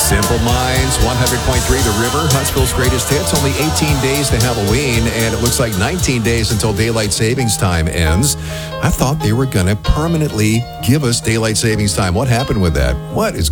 Simple Minds, 100.3 The River, Huntsville's greatest hits. Only 18 days to Halloween, and it looks like 19 days until daylight savings time ends. I thought they were going to permanently give us daylight savings time. What happened with that? What is